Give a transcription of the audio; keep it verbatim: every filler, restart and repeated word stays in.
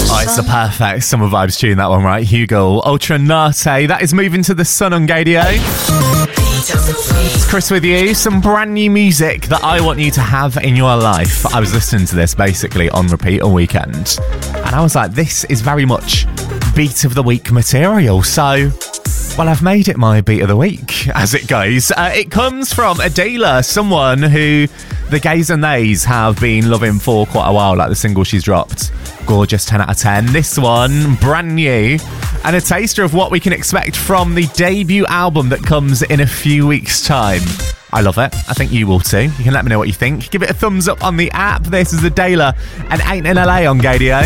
Oh, it's the perfect summer vibes tune, that one, right? Hugo, Ultra Nate. That is moving to the sun on Gadio. It's Chris with you. Some brand new music that I want you to have in your life. I was listening to this basically on repeat all weekend, and I was like, this is very much beat of the week material. So, well, I've made it my beat of the week, as it goes. Uh, it comes from Adela, someone who the gays and theys have been loving for quite a while, like the single she's dropped. Gorgeous, ten out of ten. This one, brand new, and a taster of what we can expect from the debut album that comes in a few weeks' time. I love it. I think you will too. You can let me know what you think. Give it a thumbs up on the app. This is Adela and Ain't in L A on Gadio.